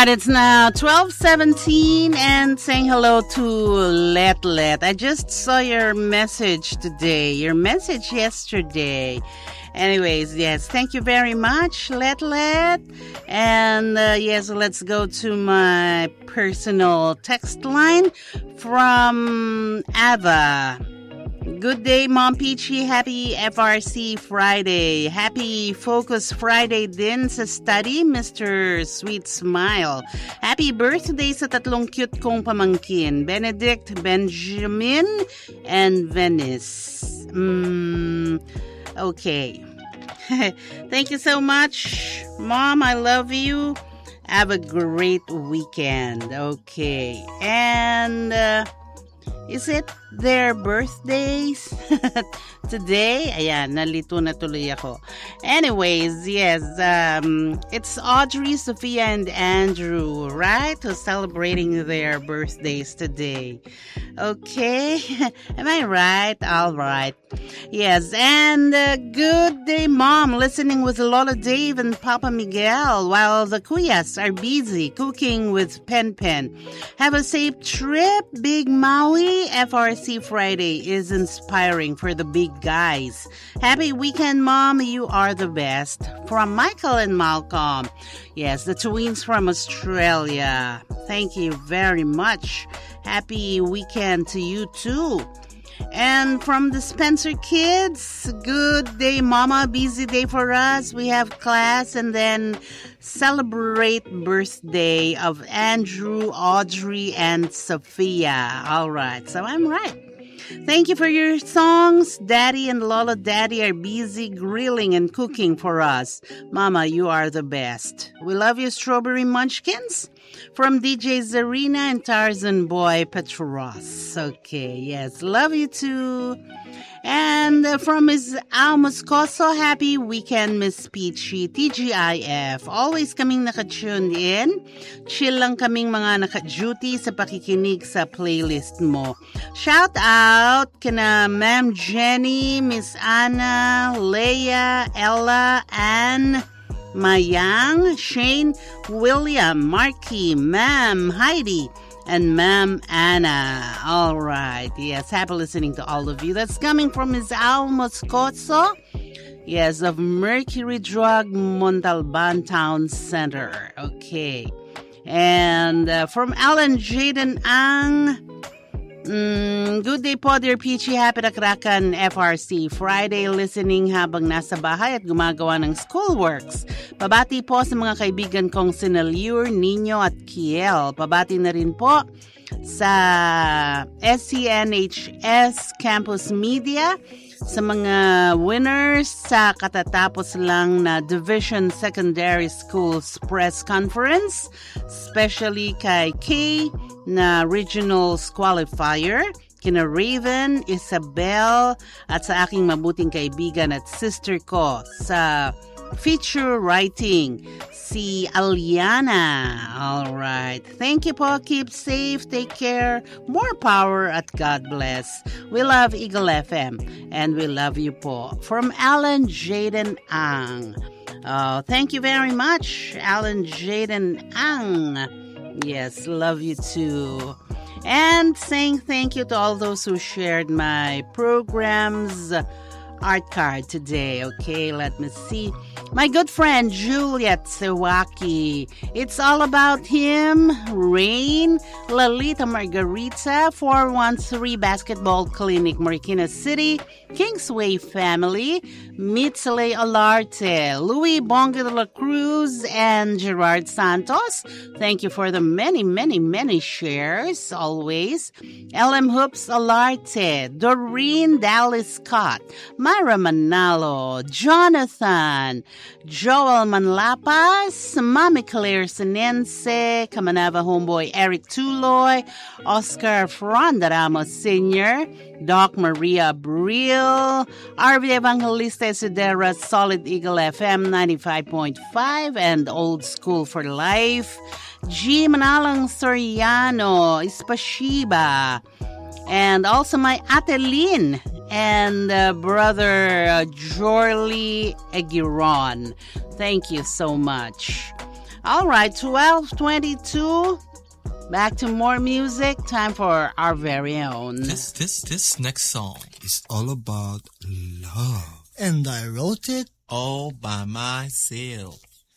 right, it's now 12:17 and saying hello to Let. I just saw your message today, your message yesterday. Anyways, yes, thank you very much, Let. And yes, let's go to my personal text line from Ava. Good day, Mom Peachy. Happy FRC Friday. Happy Focus Friday din sa study, Mr. Sweet Smile. Happy birthday sa tatlong cute kong pamangkin, Benedict, Benjamin, and Venice. Okay. Thank you so much, Mom. I love you. Have a great weekend. Okay. And is it their birthdays today? Ayan, nalito na tuloy ako. Anyways, yes, it's Audrey, Sophia, and Andrew, right? Who's celebrating their birthdays today. Okay, am I right? All right. Yes, and good day, Mom. Listening with Lola Dave and Papa Miguel while the Kuyas are busy cooking with Pen. Have a safe trip, Big Maui. FRC Friday is inspiring for the big guys. Happy weekend, Mom. You are the best. From Michael and Malcolm. Yes, the twins from Australia. Thank you very much. Happy weekend to you too. And from the Spencer kids, good day, Mama. Busy day for us. We have class and then celebrate birthday of Andrew, Audrey, and Sophia. All right, so I'm right. Thank you for your songs. Daddy and Lola Daddy are busy grilling and cooking for us. Mama, you are the best. We love you, Strawberry Munchkins. From DJ Zarina and Tarzan Boy Petros. Okay, yes, love you too. And from Ms. Al Moscoso, happy weekend, Miss Peachy, TGIF. Always kaming naka-tuned in. Chill lang kaming mga naka-duty sa pakikinig sa playlist mo. Shout out kina Ma'am Jenny, Miss Anna, Leia, Ella, Anne, Mayang, Shane, William, Marky, Ma'am Heidi, and Ma'am Anna. All right. Yes, happy listening to all of you. That's coming from Ms. Al Moscoso. Yes, of Mercury Drug Montalban Town Center. Okay. And from Alan Jaden Ang. Good day po, dear Peachy. Happy Rakrakan FRC Friday listening habang nasa bahay at gumagawa ng schoolworks. Pabati po sa mga kaibigan kong sina Lior, Nino at Kiel. Pabati na rin po sa SCNHS Campus Media, sa mga winners sa katatapos lang na Division Secondary Schools Press Conference, especially kay Kay na Regionals Qualifier, kina Raven, Isabel, at sa aking mabuting kaibigan at sister ko sa feature writing, si Aliana. All right. Thank you po. Keep safe. Take care. More power at God bless. We love Eagle FM and we love you po. From Alan Jaden Ang. Thank you very much, Alan Jaden Ang. Yes, love you too. And saying thank you to all those who shared my program's art card today. Okay, let me see. My good friend Juliet Sewaki. It's all about him. Rain, Lalita Margarita, 413 Basketball Clinic, Marikina City, Kingsway Family, Mitzele Alarte, Louis Bonga de la Cruz, and Gerard Santos. Thank you for the many, many, many shares, always. LM Hoops Alarte, Doreen Dallas Scott, Myra Manalo, Jonathan, Joel Manlapas, Mami Claire Sinense, Kamanava Homeboy Eric Tuloy, Oscar Fronda Ramos Sr., Doc Maria Abril, RV Evangelista Sidera, Solid Eagle FM 95.5, and Old School for Life, G. Manalang Soriano, Ispashiba, and also my Ate Lynn and brother Jorly Egiron. Thank you so much. All right, 12:22. Back to more music. Time for our very own. This next song It's all about love. And I wrote it all by myself.